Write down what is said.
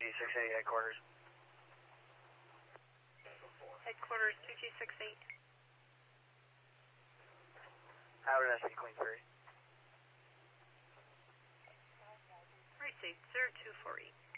G68 headquarters. Headquarters 2G68. Howard SC Queen 3. Received 0248.